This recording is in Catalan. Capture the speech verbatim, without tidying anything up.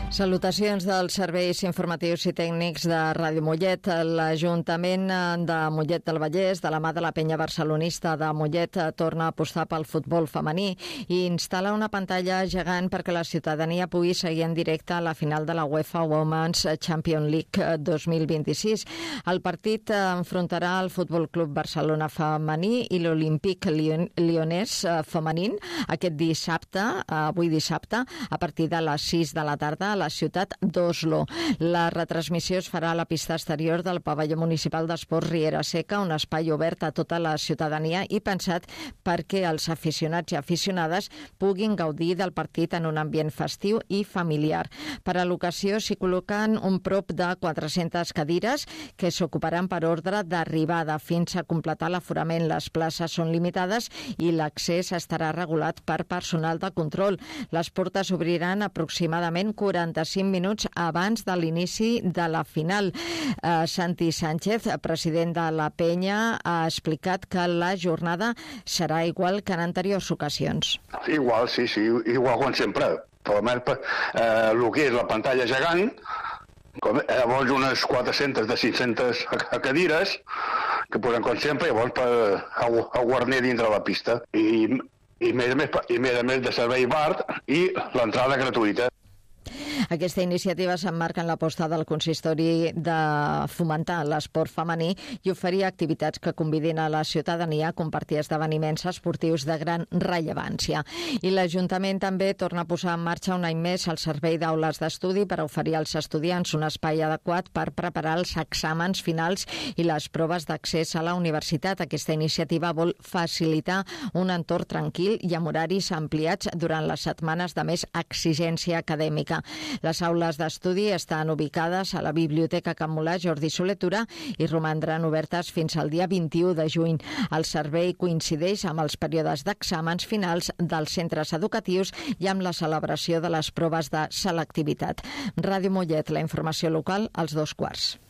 Salutacions dels serveis informatius i tècnics de Ràdio Mollet. L'Ajuntament de Mollet del Vallès, de la mà de la penya barcelonista de Mollet, torna a apostar pel futbol femení i instal·la una pantalla gegant perquè la ciutadania pugui seguir en directe a la final de la UEFA Women's Champions League dos mil vint-i-sis. El partit enfrontarà el Futbol Club Barcelona femení i l'Olímpic Lyonnès femení aquest dissabte, avui dissabte, a partir de les sis de la tarda, a la ciutat d'Oslo. La retransmissió es farà a la pista exterior del pavelló municipal d'esports Riera Seca, un espai obert a tota la ciutadania i pensat perquè els aficionats i aficionades puguin gaudir del partit en un ambient festiu i familiar. Per a l'ocasió s'hi col·loquen un prop de quatre-centes cadires que s'ocuparan per ordre d'arribada fins a completar l'aforament. Les places són limitades i l'accés estarà regulat per personal de control. Les portes s'obriran aproximadament quaranta-cinc minuts abans de l'inici de la final. Eh, Santi Sánchez, president de la penya, ha explicat que la jornada serà igual que en anteriors ocasions. Igual, sí, sí, igual com sempre. Per eh, el que és la pantalla gegant, com, llavors unes quatre-centes de cinc-centes cadires que posen com sempre, llavors per a, a guarner dintre la pista. I, i, més, a més, i més a més de servei bar i l'entrada gratuïta. Aquesta iniciativa s'emmarca en l'aposta del consistori de fomentar l'esport femení i oferir activitats que convidin a la ciutadania a compartir esdeveniments esportius de gran rellevància. I l'Ajuntament també torna a posar en marxa un any més el servei d'aules d'estudi per oferir als estudiants un espai adequat per preparar els exàmens finals i les proves d'accés a la universitat. Aquesta iniciativa vol facilitar un entorn tranquil i amb horaris ampliats durant les setmanes de més exigència acadèmica. Les aules d'estudi estan ubicades a la Biblioteca Can Mulà Jordi Soler Tura i romandran obertes fins al dia vint-i-u de juny. El servei coincideix amb els períodes d'exàmens finals dels centres educatius i amb la celebració de les proves de selectivitat. Ràdio Mollet, la informació local als dos quarts.